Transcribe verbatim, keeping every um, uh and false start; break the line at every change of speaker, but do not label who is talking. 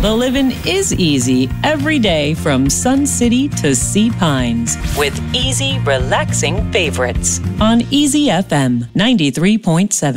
the living is easy every day from Sun City to Sea Pines with easy, relaxing favorites on Easy F M ninety-three point seven.